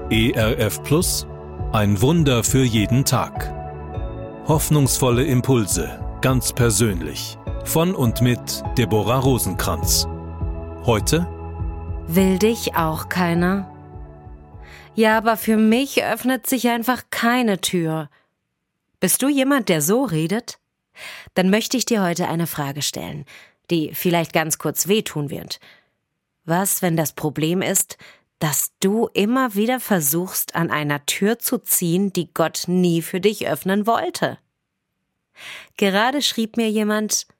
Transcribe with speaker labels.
Speaker 1: ERF Plus, ein Wunder für jeden Tag. Hoffnungsvolle Impulse, ganz persönlich. Von und mit Deborah Rosenkranz. Heute:
Speaker 2: Will dich auch keiner? Ja, aber für mich öffnet sich einfach keine Tür. Bist du jemand, der so redet? Dann möchte ich dir heute eine Frage stellen, die vielleicht ganz kurz wehtun wird. Was, wenn das Problem ist, dass du immer wieder versuchst, an einer Tür zu ziehen, die Gott nie für dich öffnen wollte? Gerade schrieb mir jemand: